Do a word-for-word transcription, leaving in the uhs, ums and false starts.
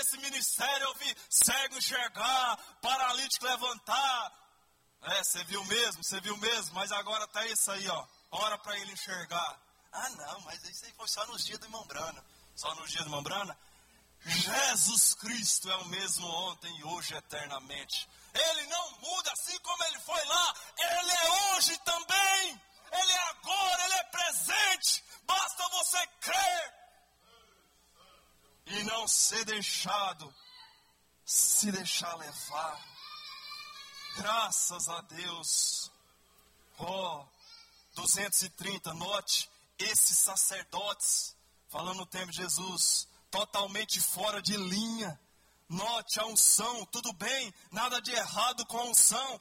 nesse ministério eu vi cego enxergar, paralítico levantar. É, você viu mesmo, você viu mesmo, mas agora tá isso aí, ó. Ora para ele enxergar. Ah, não, mas isso aí foi só nos dias do irmão Brana. Só nos dias do irmão Brana? Jesus Cristo é o mesmo ontem e hoje eternamente. Ele não muda, assim como ele foi lá, ele é hoje também. Ele é agora, ele é presente. Basta você crer e não ser deixado, se deixar levar. Graças a Deus. Ó, oh, duzentos e trinta, note, esses sacerdotes, falando no tempo de Jesus, totalmente fora de linha. Note a unção, tudo bem, nada de errado com a unção,